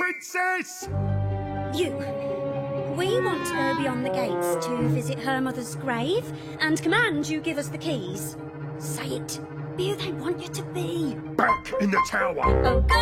princess! We want to go beyond the gates to visit her mother's grave and command you give us the keys. Say it. Be who they want you to be. Back in the tower! Oh, go